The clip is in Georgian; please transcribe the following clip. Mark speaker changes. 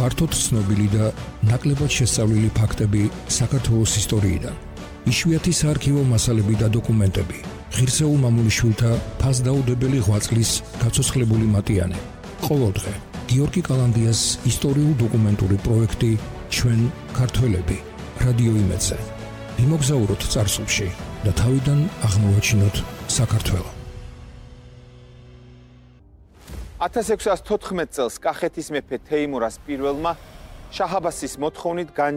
Speaker 1: ფართოდ ცნობილი და ნაკლებად შესწავლილი ფაქტები საქართველოს ისტორიიდან. იშვიათი საარქივო მასალები და დოკუმენტები. ღირსეულ მამულიშვილთა ფასდაუდებელი ღვაწლის გაცოცხლებული მატიანე. ყოველდღე გიორგი კალანდიას ისტორიულ-დოკუმენტური პროექტი ჩვენ ქართველები რადიო იმედზე. იმოგზაუროთ წარსულში და თავიდან აღმოვაჩინოთ საქართველო.
Speaker 2: 1614 წელს კახეთის მეფე თეიმურას პირველმა შაჰ-აბასის მოთხოვნით